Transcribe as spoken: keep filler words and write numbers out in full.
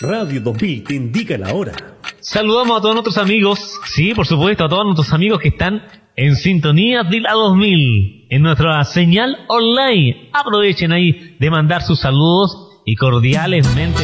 Radio dos mil te indica la hora. Saludamos a todos nuestros amigos, sí, por supuesto, a todos nuestros amigos que están en sintonía de la dos mil, en nuestra señal online. Aprovechen ahí de mandar sus saludos y cordialmente